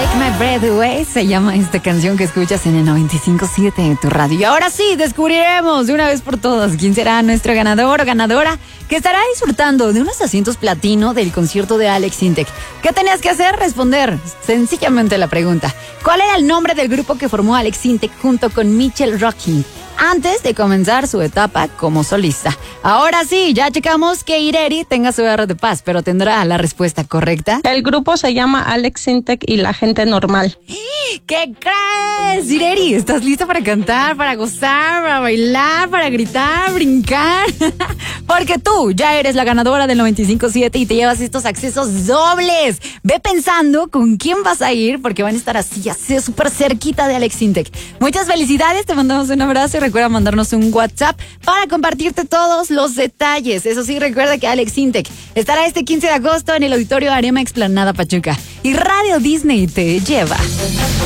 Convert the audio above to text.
Take My Breath Away se llama esta canción que escuchas en el 95.7 de tu radio. Y ahora sí, descubriremos de una vez por todas quién será nuestro ganador o ganadora que estará disfrutando de unos asientos platino del concierto de Alex Sintek. ¿Qué tenías que hacer? Responder sencillamente la pregunta: ¿cuál era el nombre del grupo que formó Alex Sintek junto con Michelle Rocking antes de comenzar su etapa como solista? Ahora sí, ya checamos que Ireri tenga su R de paz, pero ¿tendrá la respuesta correcta? El grupo se llama Alex Sintek y la gente normal. ¿Qué crees, Ireri? ¿Estás lista para cantar, para gozar, para bailar, para gritar, brincar? Porque tú ya eres la ganadora del 95.7 y te llevas estos accesos dobles. Ve pensando con quién vas a ir, porque van a estar así súper cerquita de Alex Sintek. Muchas felicidades, te mandamos un abrazo y recuerda mandarnos un WhatsApp para compartirte todos los detalles. Eso sí, recuerda que Alex Sintek estará este 15 de agosto en el Auditorio Arema Explanada Pachuca y Radio Disney te lleva.